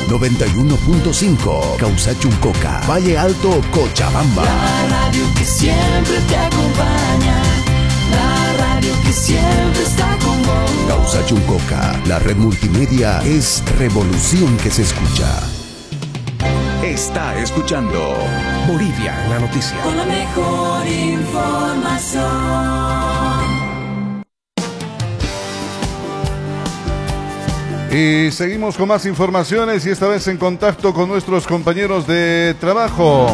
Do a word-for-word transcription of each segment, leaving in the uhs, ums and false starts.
noventa y uno punto cinco, Causachuncoca, Valle Alto, Cochabamba. La radio que siempre te acompaña, la radio que siempre está con vos. Causachuncoca, la red multimedia es revolución que se escucha. Está escuchando Bolivia en la noticia. Con la mejor información. Y seguimos con más informaciones y esta vez en contacto con nuestros compañeros de trabajo.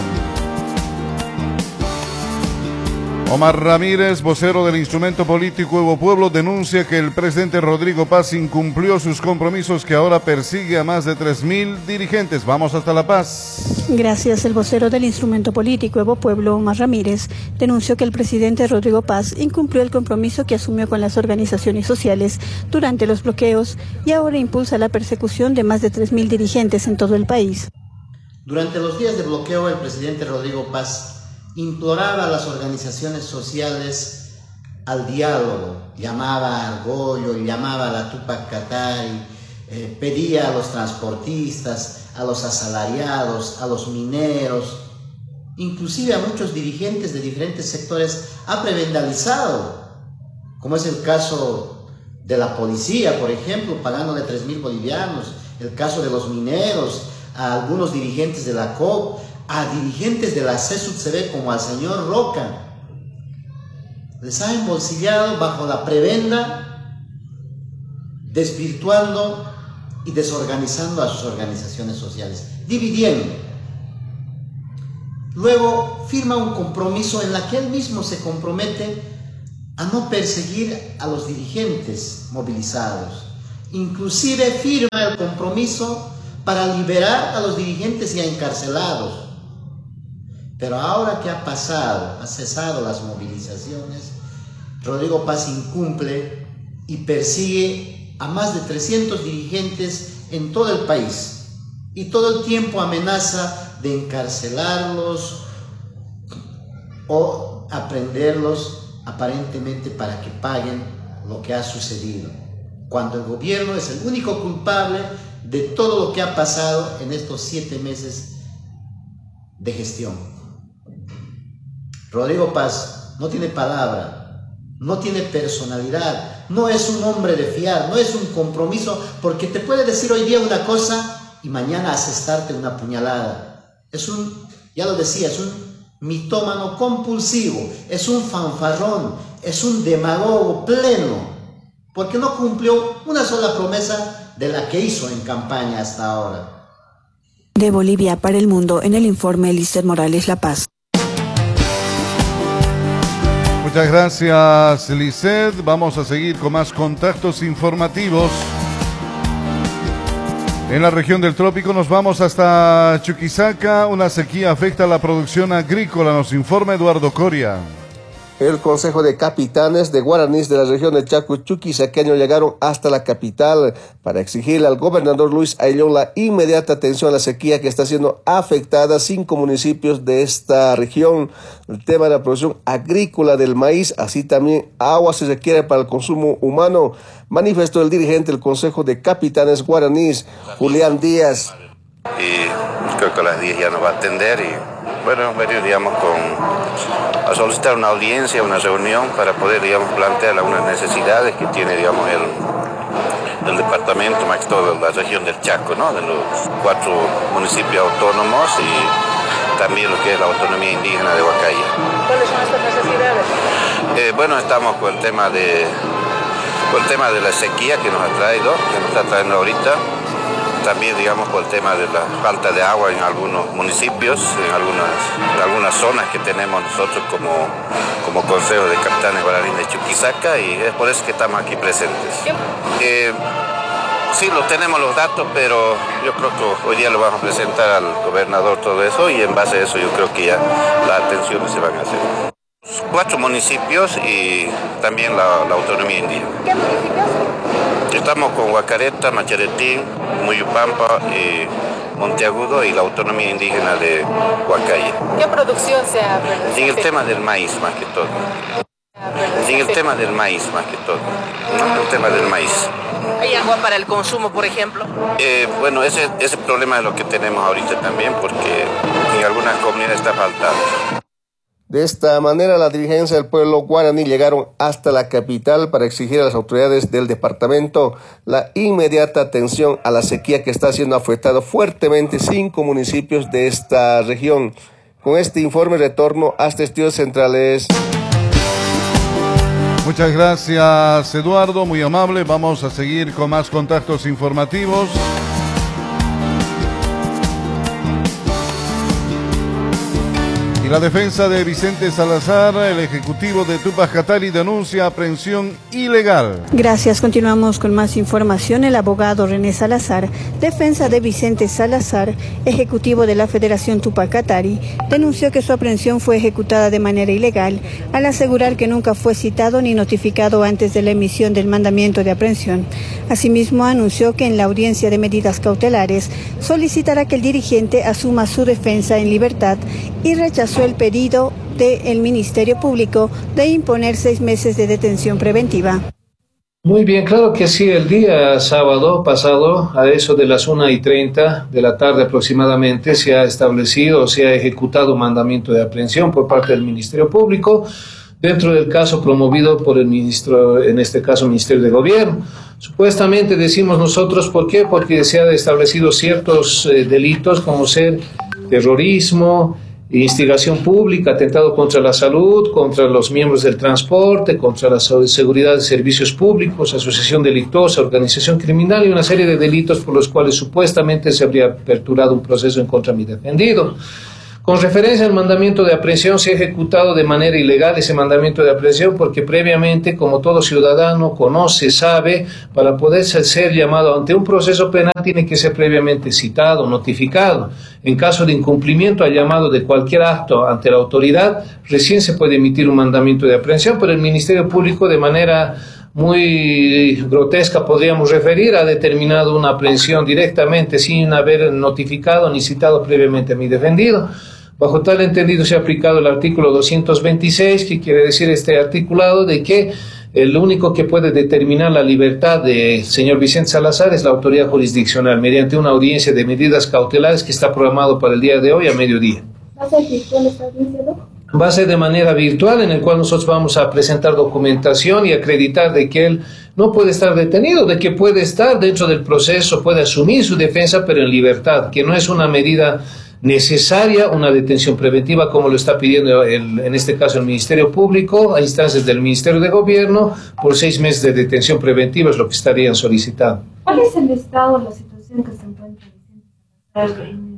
Omar Ramírez, vocero del instrumento político Evo Pueblo, denuncia que el presidente Rodrigo Paz incumplió sus compromisos que ahora persigue a más de tres mil dirigentes. Vamos hasta La Paz. Gracias. El vocero del instrumento político Evo Pueblo, Omar Ramírez, denunció que el presidente Rodrigo Paz incumplió el compromiso que asumió con las organizaciones sociales durante los bloqueos y ahora impulsa la persecución de más de tres mil dirigentes en todo el país. Durante los días de bloqueo, el presidente Rodrigo Paz imploraba a las organizaciones sociales al diálogo, llamaba a Argollo, llamaba a la Tupac Katari, eh, pedía a los transportistas, a los asalariados, a los mineros, inclusive a muchos dirigentes de diferentes sectores ha prebendalizado, como es el caso de la policía, por ejemplo, pagándole tres mil bolivianos, el caso de los mineros, a algunos dirigentes de la C O P, a dirigentes de la C E S U T C B como al señor Roca. Les ha embolsillado bajo la prebenda, desvirtuando y desorganizando a sus organizaciones sociales, dividiendo. Luego firma un compromiso en la que él mismo se compromete a no perseguir a los dirigentes movilizados. Inclusive firma el compromiso para liberar a los dirigentes ya encarcelados. Pero ahora que ha pasado, ha cesado las movilizaciones, Rodrigo Paz incumple y persigue a más de trescientos dirigentes en todo el país y todo el tiempo amenaza de encarcelarlos o aprenderlos aparentemente para que paguen lo que ha sucedido, cuando el gobierno es el único culpable de todo lo que ha pasado en estos siete meses de gestión. Rodrigo Paz no tiene palabra, no tiene personalidad, no es un hombre de fiar, no es un compromiso, porque te puede decir hoy día una cosa y mañana asestarte una puñalada. Es un, ya lo decía, es un mitómano compulsivo, es un fanfarrón, es un demagogo pleno, porque no cumplió una sola promesa de la que hizo en campaña hasta ahora. De Bolivia para el mundo, en el informe Elícer Morales, La Paz. Muchas gracias, Lisset. Vamos a seguir con más contactos informativos. En la región del trópico nos vamos hasta Chuquisaca. Una sequía afecta a la producción agrícola, nos informa Eduardo Coria. El Consejo de Capitanes de Guaraníes de la región del Chaco chuquisaqueño llegaron hasta la capital para exigirle al gobernador Luis Ayllón la inmediata atención a la sequía que está siendo afectada a cinco municipios de esta región. El tema de la producción agrícola del maíz, así también agua se requiere para el consumo humano, manifestó el dirigente del Consejo de Capitanes Guaraníes, Julián Díaz. Y creo que a las diez ya nos va a atender y bueno, hemos venido, digamos, con, a solicitar una audiencia, una reunión para poder, digamos, plantear algunas necesidades que tiene, digamos, el, el departamento, más que todo la región del Chaco, ¿no? De los cuatro municipios autónomos y también lo que es la autonomía indígena de Huacaya. ¿Cuáles son estas necesidades? Eh, bueno, estamos con el tema de, con el tema de la sequía que nos ha traído, que nos está trayendo ahorita. También, digamos, por el tema de la falta de agua en algunos municipios, en algunas, en algunas zonas que tenemos nosotros como, como Consejo de Capitanes Guaraníes de Chuquisaca, y es por eso que estamos aquí presentes. Eh, sí, lo tenemos los datos, pero yo creo que hoy día lo vamos a presentar al gobernador todo eso, y en base a eso yo creo que ya las atenciones se van a hacer. Cuatro municipios y también la, la autonomía indígena. ¿Qué municipios? Estamos con Huacareta, Macharetín, Muyupampa, eh, Monteagudo y la autonomía indígena de Huacaya. ¿Qué producción se ha perdido? En el tema del maíz, más que todo. En En el tema del maíz, más que todo, ¿no? El tema del maíz. ¿Hay agua para el consumo, por ejemplo? Eh, bueno, ese, ese problema es lo que tenemos ahorita también, porque en algunas comunidades está faltando. De esta manera, la dirigencia del pueblo guaraní llegaron hasta la capital para exigir a las autoridades del departamento la inmediata atención a la sequía que está siendo afectado fuertemente cinco municipios de esta región. Con este informe retorno hasta estudios centrales. Muchas gracias, Eduardo, muy amable. Vamos a seguir con más contactos informativos. Y la defensa de Vicente Salazar, el ejecutivo de Tupac Katari, denuncia aprehensión ilegal. Gracias. Continuamos con más información. El abogado René Salazar, defensa de Vicente Salazar, ejecutivo de la Federación Tupac Katari, denunció que su aprehensión fue ejecutada de manera ilegal, al asegurar que nunca fue citado ni notificado antes de la emisión del mandamiento de aprehensión. Asimismo, anunció que en la audiencia de medidas cautelares solicitará que el dirigente asuma su defensa en libertad y rechazó el pedido del Ministerio Público de imponer seis meses de detención preventiva. Muy bien, claro que sí. El día sábado pasado, a eso de las una y treinta de la tarde aproximadamente, se ha establecido, se ha ejecutado un mandamiento de aprehensión por parte del Ministerio Público dentro del caso promovido por el ministro, en este caso Ministerio de Gobierno. Supuestamente decimos nosotros, ¿por qué? Porque se han establecido ciertos eh, delitos como ser terrorismo, instigación pública, atentado contra la salud, contra los miembros del transporte, contra la seguridad de servicios públicos, asociación delictuosa, organización criminal y una serie de delitos por los cuales supuestamente se habría aperturado un proceso en contra de mi defendido. Con referencia al mandamiento de aprehensión, se ha ejecutado de manera ilegal ese mandamiento de aprehensión porque previamente, como todo ciudadano conoce, sabe, para poder ser llamado ante un proceso penal tiene que ser previamente citado, notificado. En caso de incumplimiento al llamado de cualquier acto ante la autoridad, recién se puede emitir un mandamiento de aprehensión, pero el Ministerio Público, de manera muy grotesca, podríamos referir, ha determinado una aprehensión directamente sin haber notificado ni citado previamente a mi defendido. Bajo tal entendido se ha aplicado el artículo doscientos veintiséis, que quiere decir este articulado de que el único que puede determinar la libertad del señor Vicente Salazar es la autoridad jurisdiccional, mediante una audiencia de medidas cautelares que está programado para el día de hoy a mediodía. ¿Va a ser virtual esta audiencia, no? Va a ser de manera virtual, en el cual nosotros vamos a presentar documentación y acreditar de que él no puede estar detenido, de que puede estar dentro del proceso, puede asumir su defensa, pero en libertad, que no es una medida necesaria, una detención preventiva, como lo está pidiendo el, en este caso el Ministerio Público, a instancias del Ministerio de Gobierno, por seis meses de detención preventiva es lo que estarían solicitando. ¿Cuál es el estado, la situación que se encuentra en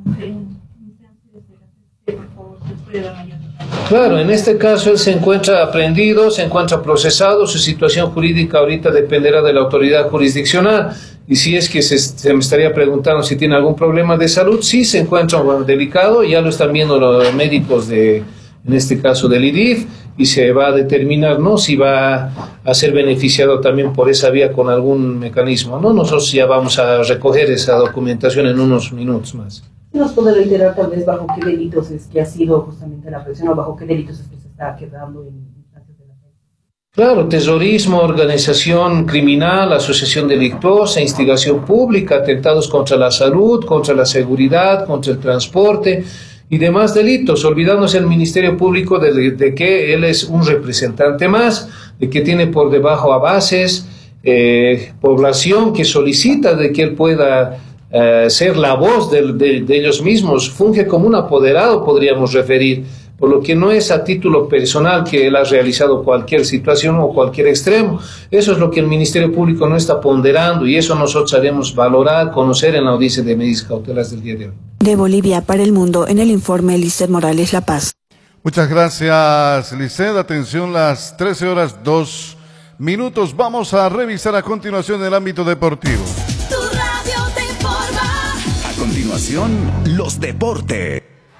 Claro, en este caso él se encuentra aprehendido, se encuentra procesado, su situación jurídica ahorita dependerá de la autoridad jurisdiccional. Y si es que se, se me estaría preguntando si tiene algún problema de salud, sí se encuentra delicado, ya lo están viendo los médicos de, en este caso del I D I F, y se va a determinar, ¿no?, si va a ser beneficiado también por esa vía con algún mecanismo, ¿no? Nosotros ya vamos a recoger esa documentación en unos minutos más. ¿Nos puede reiterar tal vez bajo qué delitos es que ha sido justamente la presión o bajo qué delitos es que se está quedando en instancias de la ley? Claro, terrorismo, organización criminal, asociación delictuosa, instigación pública, atentados contra la salud, contra la seguridad, contra el transporte y demás delitos, olvidándose el Ministerio Público de, de que él es un representante más, de que tiene por debajo a bases, eh, población que solicita de que él pueda Uh, ser la voz de, de, de ellos mismos, funge como un apoderado, podríamos referir, por lo que no es a título personal que él ha realizado cualquier situación o cualquier extremo. Eso es lo que el Ministerio Público no está ponderando y eso nosotros haremos valorar, conocer en la audiencia de medidas cautelares del día de hoy. De Bolivia para el mundo, en el informe Lisset Morales, La Paz. Muchas gracias, Lisset. Atención, las trece horas dos minutos. Vamos a revisar a continuación el ámbito deportivo. Los deportes.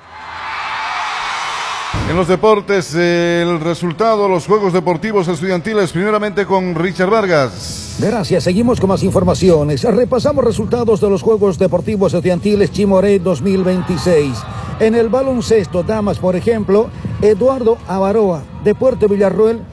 En los deportes, el resultado, los Juegos Deportivos Estudiantiles, primeramente con Richard Vargas. Gracias, seguimos con más informaciones. Repasamos resultados de los Juegos Deportivos Estudiantiles Chimoré dos mil veintiséis. En el baloncesto, damas, por ejemplo, Eduardo Avaroa, de Puerto Villarroel,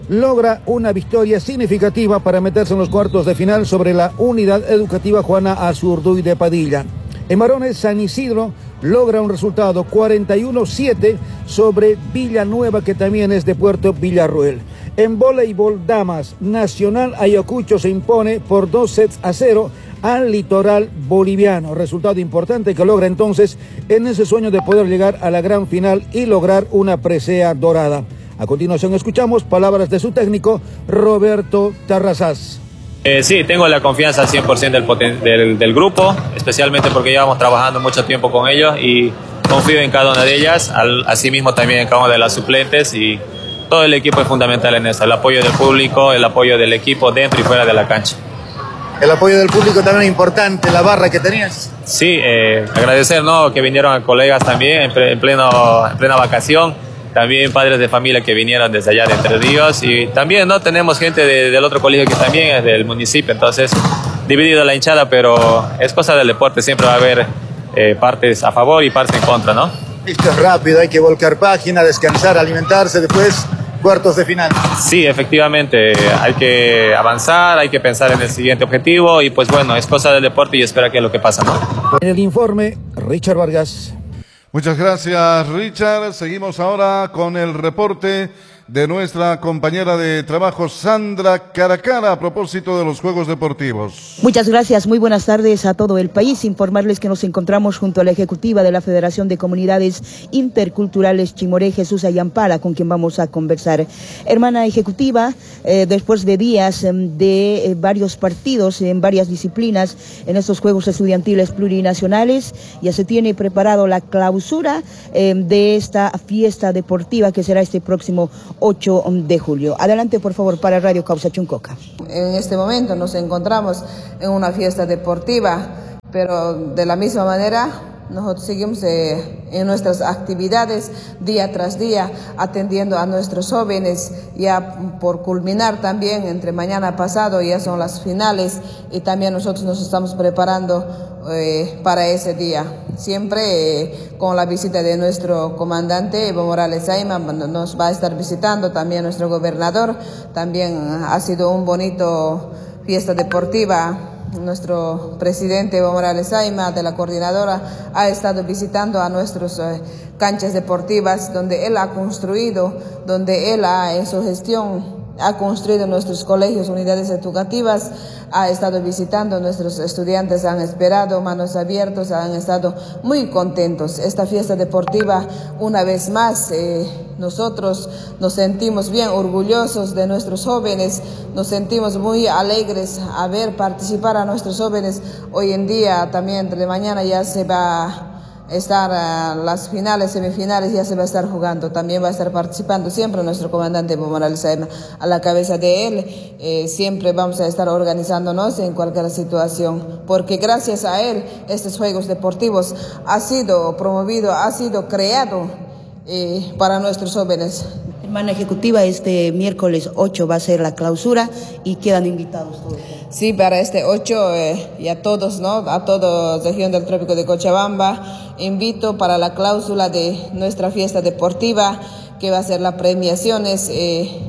logra una victoria significativa para meterse en los cuartos de final sobre la Unidad Educativa Juana Azurduy de Padilla. En varones, San Isidro logra un resultado cuarenta y uno siete sobre Villanueva, que también es de Puerto Villarroel. En voleibol damas, Nacional Ayacucho se impone por dos sets a cero al Litoral Boliviano. Resultado importante que logra entonces en ese sueño de poder llegar a la gran final y lograr una presea dorada. A continuación escuchamos palabras de su técnico, Roberto Tarrazás. Eh, sí, tengo la confianza al cien por ciento del, poten del, del grupo, especialmente porque llevamos trabajando mucho tiempo con ellos y confío en cada una de ellas, al, asimismo también en cada una de las suplentes, y todo el equipo es fundamental en eso, el apoyo del público, el apoyo del equipo dentro y fuera de la cancha. El apoyo del público también es importante, la barra que tenías. Sí, eh, agradecer, ¿no?, que vinieron colegas también en, en, pleno, en plena vacación. También padres de familia que vinieron desde allá de Entre Ríos, y también no tenemos gente de, del otro colegio que también es del municipio, entonces dividido la hinchada, pero es cosa del deporte, siempre va a haber eh, partes a favor y partes en contra, ¿no? Esto es rápido, hay que volcar página, descansar, alimentarse, después cuartos de final. Sí, efectivamente, hay que avanzar, hay que pensar en el siguiente objetivo y pues bueno, es cosa del deporte y espera que es lo que pasa, ¿no? En el informe, Richard Vargas. Muchas gracias, Richard. Seguimos ahora con el reporte de nuestra compañera de trabajo, Sandra Caracara, a propósito de los Juegos Deportivos. Muchas gracias, muy buenas tardes a todo el país. Informarles que nos encontramos junto a la ejecutiva de la Federación de Comunidades Interculturales Chimoré, Jesús Ayampala, con quien vamos a conversar. Hermana ejecutiva, eh, después de días eh, de eh, varios partidos en varias disciplinas en estos Juegos Estudiantiles Plurinacionales, ya se tiene preparado la clausura eh, de esta fiesta deportiva que será este próximo ocho de julio. Adelante, por favor, para Radio Causa Chuncoca. En este momento nos encontramos en una fiesta deportiva, pero de la misma manera nosotros seguimos eh, en nuestras actividades día tras día, atendiendo a nuestros jóvenes, ya por culminar también, entre mañana pasado ya son las finales y también nosotros nos estamos preparando eh, para ese día. Siempre eh, con la visita de nuestro comandante Evo Morales Ayma, nos va a estar visitando también nuestro gobernador. También ha sido un bonito fiesta deportiva. Nuestro presidente Evo Morales Ayma, de la coordinadora, ha estado visitando a nuestras eh, canchas deportivas donde él ha construido, donde él ha, en su gestión, ha construido nuestros colegios, unidades educativas, ha estado visitando, nuestros estudiantes han esperado, manos abiertas, han estado muy contentos. Esta fiesta deportiva, una vez más, eh, nosotros nos sentimos bien orgullosos de nuestros jóvenes, nos sentimos muy alegres a ver participar a nuestros jóvenes. Hoy en día, también de mañana ya se va a estar uh, las finales, semifinales, ya se va a estar jugando, también va a estar participando siempre nuestro comandante Evo Morales Ayma. A la cabeza de él eh, siempre vamos a estar organizándonos en cualquier situación, porque gracias a él estos Juegos Deportivos ha sido promovido, ha sido creado eh, para nuestros jóvenes. Hermana ejecutiva, este miércoles ocho va a ser la clausura y quedan invitados todos. Sí, para este ocho eh, y a todos, ¿no? A toda la región del Trópico de Cochabamba, invito para la cláusula de nuestra fiesta deportiva, que va a ser las premiaciones. Eh,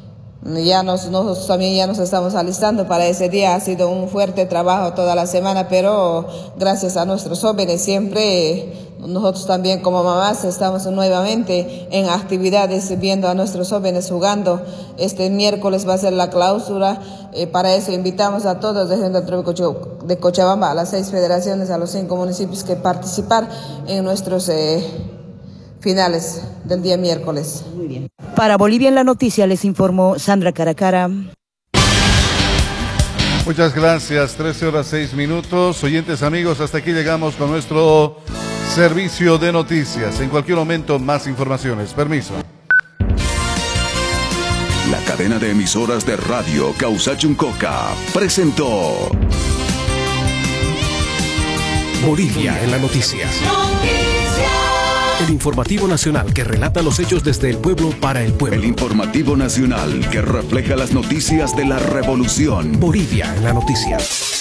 ya nos, nosotros también ya nos estamos alistando para ese día. Ha sido un fuerte trabajo toda la semana, pero gracias a nuestros jóvenes siempre... Eh, nosotros también como mamás estamos nuevamente en actividades viendo a nuestros jóvenes jugando. Este miércoles va a ser la clausura. Eh, para eso invitamos a todos desde el Trópico de Cochabamba, a las seis federaciones, a los cinco municipios que participar en nuestros eh, finales del día miércoles. Muy bien. Para Bolivia en la Noticia les informó Sandra Caracara. Muchas gracias, trece horas seis minutos. Oyentes amigos, hasta aquí llegamos con nuestro servicio de noticias. En cualquier momento más informaciones. Permiso. La cadena de emisoras de Radio Causa Chuncoca presentó Bolivia en la Noticia. El informativo nacional que relata los hechos desde el pueblo para el pueblo. El informativo nacional que refleja las noticias de la revolución. Bolivia en la Noticia.